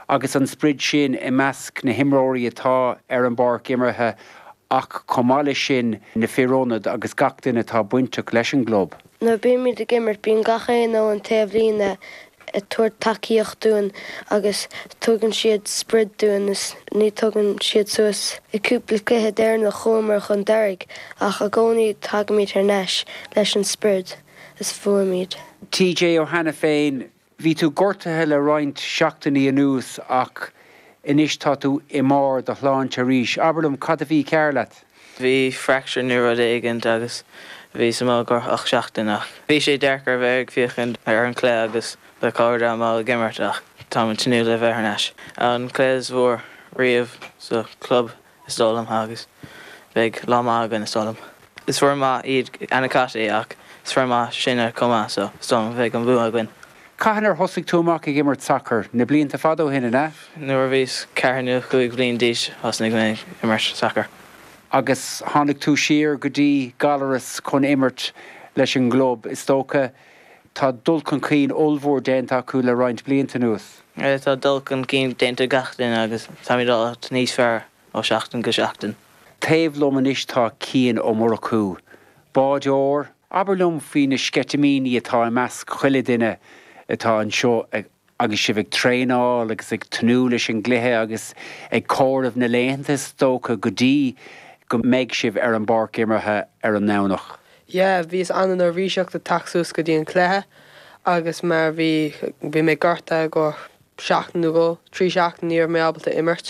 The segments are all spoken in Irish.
agus an sprid sin I measc na himróí atá an barc imirthe ach comála sin na firónad agus gach duine atá buinteach leis an glob. Na bí mi de gimmert bín gaché nó an taobhlína a tuair takeíocht dúin agus tugann siad sprid dúin ní tugann siad suas I cúpla cluiche déir na chomar chun deirg ach a gcónaí tagamíd ar neis leis an sprid is fuaimid. TJ ó hena féin, bhí tú gortathe le roinnt seachtaí anuas ach inis tá tú I mór do chláinte ríis. Aberlum cad a bhí ceir leat? Bhí fracture neurodeigant agus bhí sama gur ach seachtainach. Bhí sé dearcar bheith fiochan ar an clé agus le cáda má gimmert ach tá an tinú le bheith arnas. An clés mhór riamh sa club is dólam agus bheith lámágan is dólam. Is fuair má iad anacátaí ach is fuair má sinna comá so is dólam bheith an bhú aghain. Caithnar thosaigh tú amach I gimmert soccer na blianta fadó hinna na? Nuair bhís cearnú chuig blion díos thosaigh mé gimmert soccer. Agus tháinig tú siar go dtí galaras chun immert leis an glob is tócha tá dulcan cín olmhór déanta acu le roinnt blianta nuas. Tá dulcan cín déanta gachtain agus tá dá níos fearr ó seachtain go seachtain. Taobhlum inis tá cían ó mór acu. Báideoir, aberlum faoi na scetamíní atá I measc chuile duine atá an seo agus si bheith tréáil agus ag tanú leis an gluthe agus ag córamh na léantas tócha go dtí go méid sibh ar an barc imirthe ar an nánach. Yeah, bhís an ríiseach de taxús go dtí an cléthe agus mar bhí mé garta go seachtain go trí seachtain níor mé abalta immert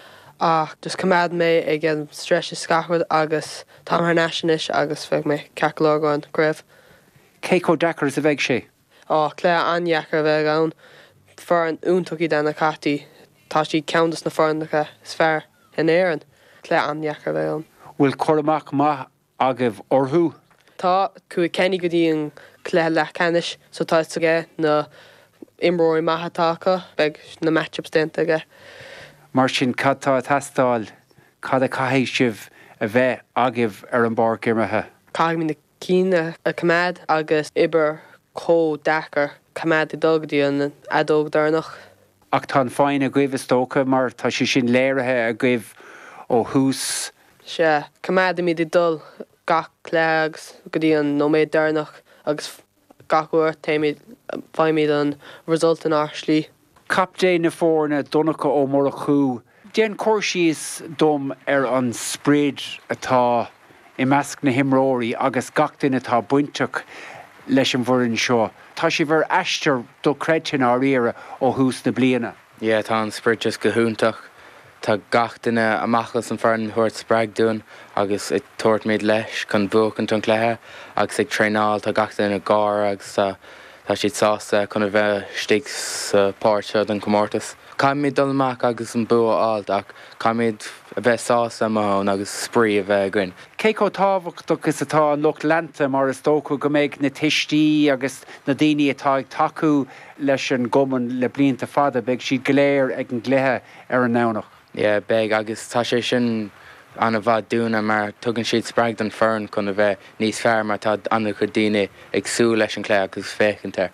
ach dus cumad mé ag an streis scachad agus tá mar naisianis agus bheith mé ceachlógáin greibh. Céco dechar is a bheith sé? Clé anheachar bheith ann fear an úntaí denna catí tá sí ceantas na fornacha is fearr in éan clé anheachar bheith ann. Bhfuil choramach maith agah orthú? Tá chu cennig go dtí an clé lechanis so tá aige na imróí maithatácha beag na matchups dénta aige. Mar sin cadtá a tastáil cad a caiigh sibh a bheith agah ar an barc imirthe. Caithmí na cíine a cumad agus ibar có dechar cumad I dulgadtí an adóg darnach. Ach tá fáin a gcuibh is tócha mar tá si sin léirithe a gcuibh ó hús. Se cumad míad I dul gach cléags go dtí an nóméid darnach agus gachúir téimiid feimimiid an result an arslí. Cap dé na fórna donnacha ó mór acu. Déan cóirsíos dom ar an sprid atá I measc na himróí agus gach duine atá buinteach leis an bhforann seo. Tá si bhar eistear do creidteann á riamh ó hús na bliana. Yeah, tá an sprid just go húntaach. Tá gach duine amachchas an fearn thuirt spreag dún agus I tuairt méid leis chun bhuachan an cléthe agus ag tréáil tá gach duine gár agus tá siad sásta chun a bheith sticks páirte den comórtas. Caimid dul amach agus an bua áilt ach caimid a bheith sásta amón agus sprí a bheith grin. Céco táhachtach is atá an lucht lenta mar is tócha go méid na tistí agus na daoine atá ag taú leis an goman le blianta fada beag siad go léir ag an gluthe ar an nánach. Yeah, beg agus tá sé sin an a bhd dúna mar tugann siad spreag an fearn chun a bheith níos fearr mar tá anna chu daine ag sú leis an clé agus fécintear.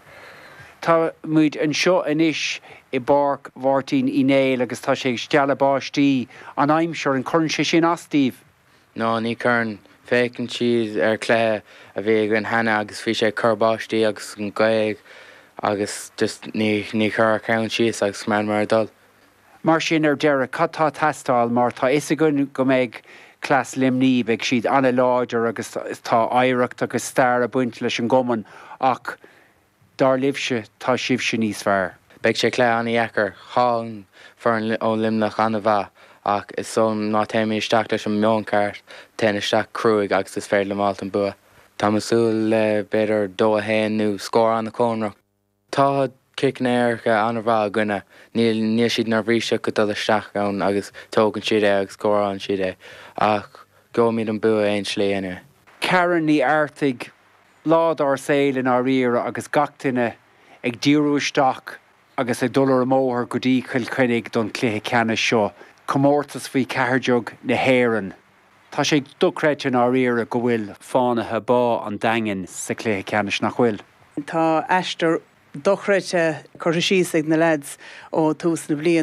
Tá muid an seo inis I barc bhhartaín inéil agus tá sé steala báistí an aimseir an chun sé sin as Steve. No, ní chun fécinn siad ar clé a bhí an hena agus bhí sé churbáistí agus an gaig agus just ní chur ceann sios agus mar dul. Mar sin ar deire cattá tastáil mar tá is go méid clás limní beag siad anna láidir agus tá éireacht agus stair a buint leis an goman ach dar libse tá sibh sin níos fearr. Beag sé clé anna eacar cháin fearn ó limnach anna bheith ach is son ná téimi isteach leis an meoncart téna isteach cruúig agus is fér le máilt an bua. Tá masúil le beidir dó a héin nó scór an na cónra. Tá Kicnéir an bhá gine níl siad nar bhríise go dul isteach ann agus tógann siad agus scóráin siad ach go míad an bua aon slí inne. Cearan ní airtaigh lád ar saoilin á riamh agus gach duine ag díriú isteach agus ag dul ar móthir go dtí chuil chuinnig don cluiche ceanna seo. Comórtas faoi ceardeog na héireann. Tá sé dúcréiteann á riamh go bhfuil fánathe bá an daingean sa cluiche ceannas nach bhfuil. Tá eistear dochreite chuir síos ag na lads ó tús na bliain